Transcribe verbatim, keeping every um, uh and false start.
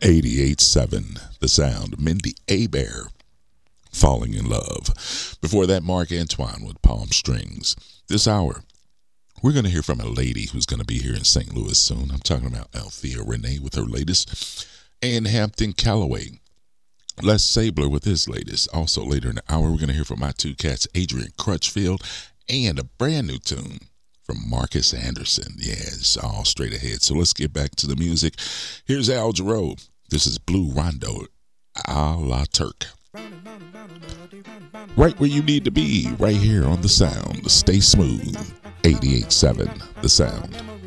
eighty-eight seven, The Sound. Mindy Abair, Falling in Love. Before that, Mark Antoine with Palm Strings. This hour, we're going to hear from a lady who's going to be here in Saint Louis soon. I'm talking about Althea Renee with her latest, and Hampton Calloway, Les Sabler with his latest. Also later in the hour, we're going to hear from my two cats, Adrian Crutchfield, and a brand new tune from Marcus Anderson. Yeah, it's all straight ahead. So let's get back to the music. Here's Al Jarreau. This is Blue Rondo, a la Turk. Right where you need to be, right here on The Sound. Stay smooth. eighty-eight seven, The Sound.